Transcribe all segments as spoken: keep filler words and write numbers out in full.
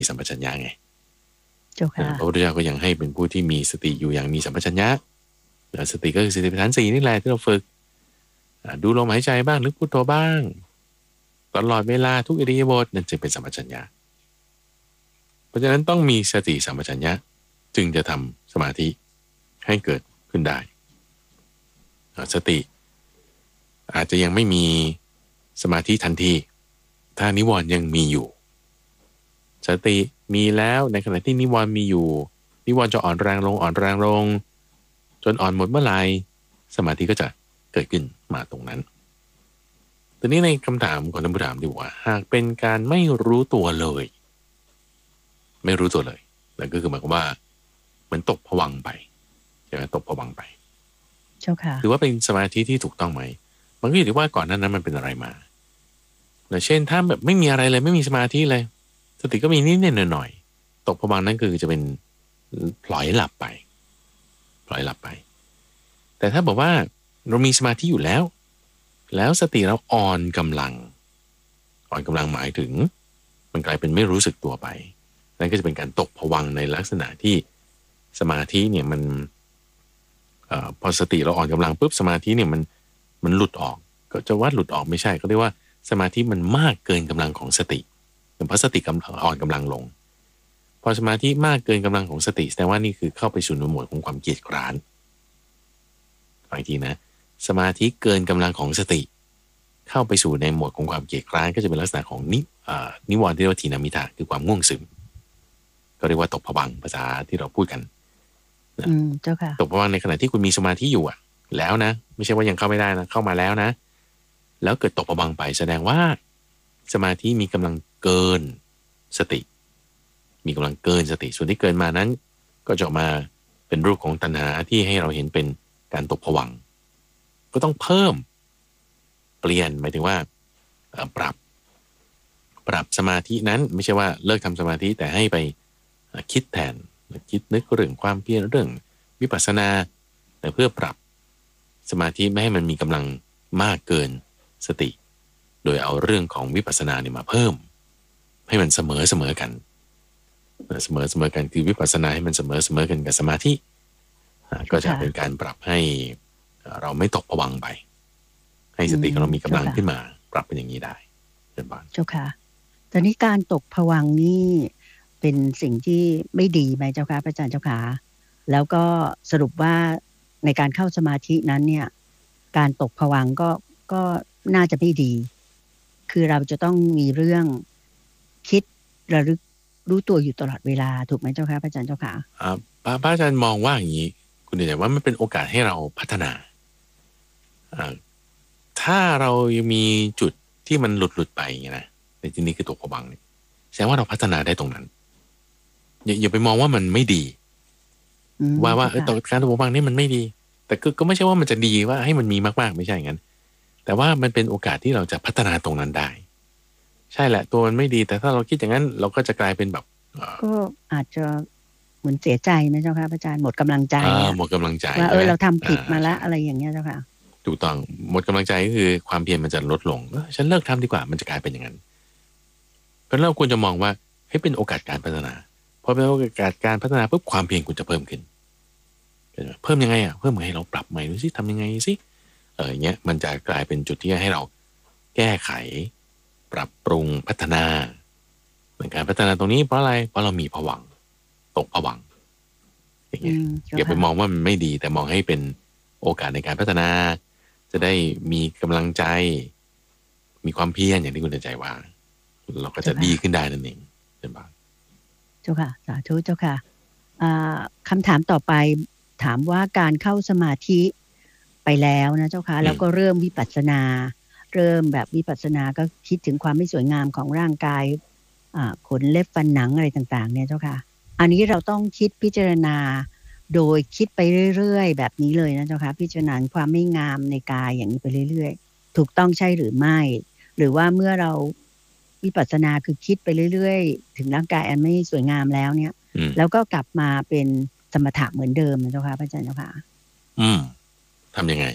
มีสัมปชัญญะไงเจ้าค่ะพระพุทธเจ้าก็ยังให้เป็นผู้ที่มีสติอยู่อย่างมีสัมปชัญญะสติก็คือสติปัฏฐานสี่นี่แหละที่เราฝึกดูลมหายใจบ้างหรือพุทโธบ้างตลอดเวลาทุกอิริยาบถนั่นจึงเป็นสัมปชัญญะเพราะฉะนั้นต้องมีสติสัมปชัญญะจึงจะทำสมาธิให้เกิดขึ้นได้สติอาจจะยังไม่มีสมาธิทันทีถ้านิวรณ์ยังมีอยู่สติมีแล้วในขณะที่นิวรณ์มีอยู่นิวรณ์จะอ่อนแรงลงอ่อนแรงลงจนอ่อนหมดเมื่อไหร่สมาธิก็จะเกิดขึ้นมาตรงนั้นทีนี้ในคำถามของท่านผู้ถามดีว่าหากเป็นการไม่รู้ตัวเลยไม่รู้ตัวเลยนั่นก็คือหมายความว่าเหมือนตกผวังค์ไปใช่ไหมตกผวังค์ไปเจ้าค่ะถือว่าเป็นสมาธิที่ถูกต้องไหมมันก็อยู่ที่ว่าก่อนหน้านั้นมันเป็นอะไรมาเช่นถ้าแบบไม่มีอะไรเลยไม่มีสมาธิเลยสติก็มีนิดๆหน่อยๆตกผวังค์นั้นคือจะเป็นพลอยหลับไปพลอยหลับไปแต่ถ้าบอกว่าเรามีสมาธิอยู่แล้วแล้วสติเราอ่อนกำลังอ่อนกำลังหมายถึงมันกลายเป็นไม่รู้สึกตัวไปนั่นก็จะเป็นการตกผวังค์ในลักษณะที่สมาธิเนี่ยมันเอ่อพอสติเราอ่อนกำลังปุ๊บสมาธิเนี่ยมันมันหลุดออกก็จะว่าหลุดออกไม่ใช่ก็เรียกว่าสมาธิมันมากเกินกำลังของสติเพราะสติกำลังอ่อนกำลังลงพอสมาธิมากเกินกำลังของสติแสดงว่านี่คือเข้าไปสู่ในหมวดของความเกียจคร้านฟังอีกทีนะสมาธิเกินกำลังของสติเข้าไปสู่ในหมวดของความเกียจคร้านก็จะเป็นลักษณะของนินิวรณ์ที่เรียกว่าถีนมิทะคือความง่วงซึมก็เรียกว่าตกผวังค์ภาษาที่เราพูดกันอืมเจ้าค่ะตกผวังค์ในขณะที่คุณมีสมาธิอยู่อ่ะแล้วนะไม่ใช่ว่ายังเข้าไม่ได้นะเข้ามาแล้วนะแล้วเกิดตกผวังค์ไปแสดงว่าสมาธิมีกำลังเกินสติมีกำลังเกินสติส่วนที่เกินมานั้นก็จะออกมาเป็นรูปของตัณหาที่ให้เราเห็นเป็นการตกผวังค์ก็ต้องเพิ่มเปลี่ยนหมายถึงว่าปรับปรับสมาธินั้นไม่ใช่ว่าเลิกทำสมาธิแต่ให้ไปคิดแทนคิดนึกเรื่องความเพียรเรื่องวิปัสสนาเพื่อปรับสมาธิไม่ให้มันมีกำลังมากเกินสติโดยเอาเรื่องของวิปัสสนาเนี่ยมาเพิ่มให้มันเสมอเสมอกันเสมอเสมอกันคือวิปัสสนาให้มันเสมอเสมอกันกับสมาธิก็จะเป็นการปรับให้เราไม่ตกผวังค์ไปให้สติของเรามีกำลังขึ้นมาปรับเป็นอย่างนี้ได้เป็นบ้านเจ้าค่ะตอนนี้การตกผวังค์นี่เป็นสิ่งที่ไม่ดีไหมเจ้าค่ะพระอาจารย์เจ้าค่ะแล้วก็สรุปว่าในการเข้าสมาธินั้นเนี่ยการตกผวังค์ก็ก็น่าจะไม่ดีคือเราจะต้องมีเรื่องคิดระลึกรู้ตัวอยู่ตลอดเวลาถูกไหมเจ้าค่ะพระอาจารย์เจ้าค่ะอ่าพระอาจารย์มองว่าอย่างนี้คุณเดชว่ามันเป็นโอกาสให้เราพัฒนาอ่าถ้าเรายังมีจุดที่มันหลุดหลุดไปอย่างนี้นะในที่นี้คือตกผวังค์เนี่ยแสดงว่าเราพัฒนาได้ตรงนั้นอย่าอย่าไปมองว่ามันไม่ดีว่าว่าเออตกการตกผวังค์นี่มันไม่ดีแต่ก็ก็ไม่ใช่ว่ามันจะดีว่าให้มันมีมากๆไม่ใช่อย่างนั้นแต่ว่ามันเป็นโอกาสที่เราจะพัฒนาตรงนั้นได้ใช่แหละตัวมันไม่ดีแต่ถ้าเราคิดอย่างนั้นเราก็จะกลายเป็นแบบก็อาจจะเหมือนเสียใจไหมเจ้าค่ะพระอาจารย์หมดกำลังใจหมดกำลังใจว่าเออเราทำผิดมาแล้วอะไรอย่างเงี้ยเจ้าค่ะถูกต้องหมดกำลังใจก็คือความเพียรมันจะลดลงฉันเลิกทำดีกว่ามันจะกลายเป็นอย่างนั้นเพราะเราควรจะมองว่าให้เป็นโอกาสการพัฒนาพอเป็นโอกาสการพัฒนาปุ๊บความเพียรคุณจะเพิ่มขึ้นเพิ่มยังไงอ่ะเพิ่มให้เราปรับใหม่ดูสิทำยังไงสิเอออย่างเงี้ยมันจะกลายเป็นจุดที่ให้เราแก้ไขปรับปรุงพัฒนาเหมือนการพัฒนาตรงนี้เพราะอะไรเพราะเรามีผวังค์ตกผวังค์อย่างเงี้ยอย่าไปมองว่ามันไม่ดีแต่มองให้เป็นโอกาสในการพัฒนาจะได้มีกำลังใจมีความเพียรอย่างที่คุณใจว่าเราก็จะดีขึ้นได้นั่นเองเป็นบ้างเจ้าค่ะสาธุเจ้าค่ะคำถามต่อไปถามว่าการเข้าสมาธิไปแล้วนะเจ้าค่ะแล้วก็เริ่มวิปัสสนาเริ่มแบบวิปัสสนาก็คิดถึงความไม่สวยงามของร่างกายขนเล็บฟันหนังอะไรต่างๆเนี่ยเจ้าค่ะอันนี้เราต้องคิดพิจารณาโดยคิดไปเรื่อยๆแบบนี้เลยนะเจ้าค่ะพิจารณาความไม่งามในกายอย่างนี้ไปเรื่อยๆถูกต้องใช่หรือไม่หรือว่าเมื่อเราวิปัสสนาคือคิดไปเรื่อยๆถึงร่างกายอันไม่สวยงามแล้วเนี่ยแล้วก็กลับมาเป็นสมถะเหมือนเดิมนะเจ้าค่ะพระอาจารย์เจ้าค่ะอืมทำยังไง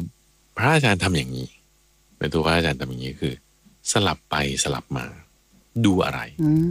พระอาจารย์ทำอย่างนี้เป็นตัวพระอาจารย์ทำอย่างนี้คือสลับไปสลับมาดูอะไรอืม